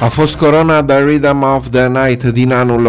A fost Corona The Rhythm of the Night din anul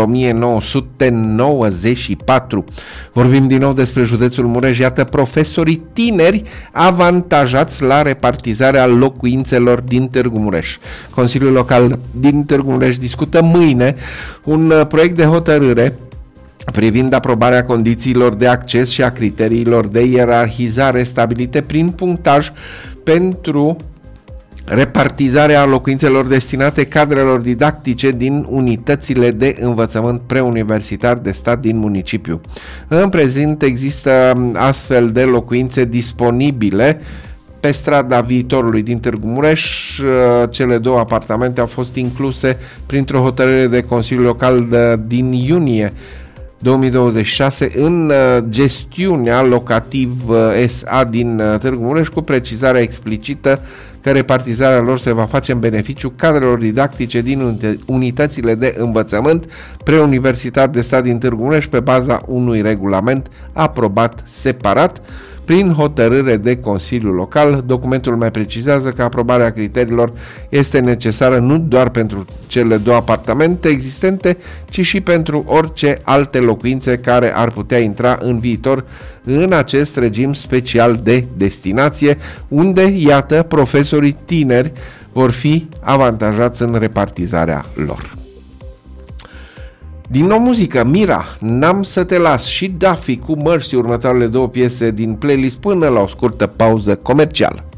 1994. Vorbim din nou despre județul Mureș. Iată profesorii tineri avantajați la repartizarea locuințelor din Târgu Mureș. Consiliul Local din Târgu Mureș discută mâine un proiect de hotărâre privind aprobarea condițiilor de acces și a criteriilor de ierarhizare stabilite prin punctaj pentru repartizarea locuințelor destinate cadrelor didactice din unitățile de învățământ preuniversitar de stat din municipiu. În prezent există astfel de locuințe disponibile pe strada Viitorului din Târgu Mureș. Cele două apartamente au fost incluse printr-o hotărâre de Consiliul Local din iunie 2026 în gestiunea Locativ SA din Târgu Mureș, cu precizarea explicită că repartizarea lor se va face în beneficiu cadrelor didactice din unitățile de învățământ preuniversitar de stat din Târgu Mureș pe baza unui regulament aprobat separat prin hotărâre de Consiliul Local. Documentul mai precizează că aprobarea criteriilor este necesară nu doar pentru cele două apartamente existente, ci și pentru orice alte locuințe care ar putea intra în viitor în acest regim special de destinație, unde, iată, profesorii tineri vor fi avantajați în repartizarea lor. Din nou muzică, Mira, N-am să te las și Duffy cu Mercy, următoarele două piese din playlist, până la o scurtă pauză comercială.